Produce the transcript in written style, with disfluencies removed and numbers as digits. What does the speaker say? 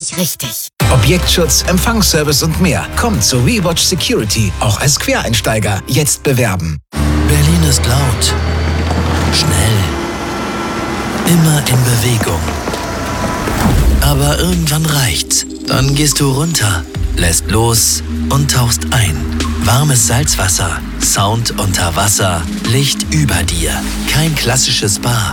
richtig, richtig. Objektschutz, Empfangsservice und mehr. Kommt zu Rewatch Security, auch als Quereinsteiger. Jetzt bewerben. Berlin ist laut, schnell, immer in Bewegung. Aber irgendwann reicht's. Dann gehst du runter, lässt los und tauchst ein. Warmes Salzwasser, Sound unter Wasser, Licht über dir. Kein klassisches Spa,